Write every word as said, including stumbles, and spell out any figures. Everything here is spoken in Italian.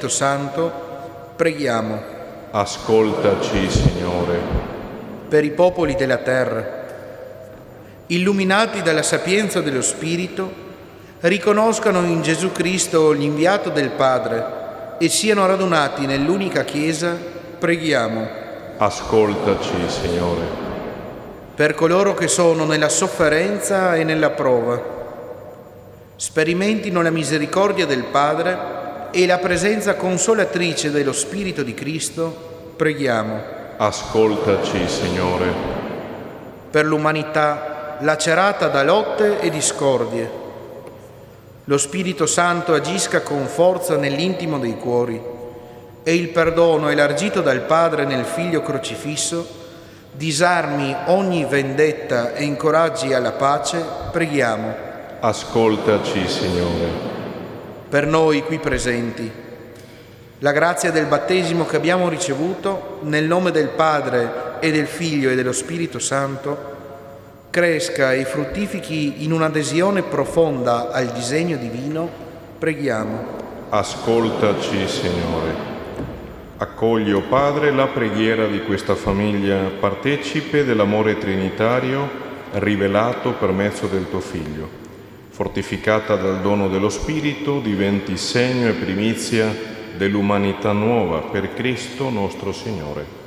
Spirito Santo, preghiamo. Ascoltaci, Signore. Per i popoli della terra, illuminati dalla sapienza dello Spirito, riconoscano in Gesù Cristo l'inviato del Padre e siano radunati nell'unica Chiesa, preghiamo. Ascoltaci, Signore. Per coloro che sono nella sofferenza e nella prova, sperimentino la misericordia del Padre e la presenza consolatrice dello Spirito di Cristo, preghiamo. Ascoltaci, Signore. Per l'umanità lacerata da lotte e discordie, lo Spirito Santo agisca con forza nell'intimo dei cuori e il perdono elargito dal Padre nel Figlio crocifisso disarmi ogni vendetta e incoraggi alla pace, preghiamo. Ascoltaci, Signore. Per noi qui presenti, la grazia del battesimo che abbiamo ricevuto, nel nome del Padre e del Figlio e dello Spirito Santo, cresca e fruttifichi in un'adesione profonda al disegno divino, preghiamo. Ascoltaci, Signore. Accogli, o Padre, la preghiera di questa famiglia partecipe dell'amore trinitario rivelato per mezzo del tuo Figlio. Fortificata dal dono dello Spirito, diventi segno e primizia dell'umanità nuova per Cristo nostro Signore.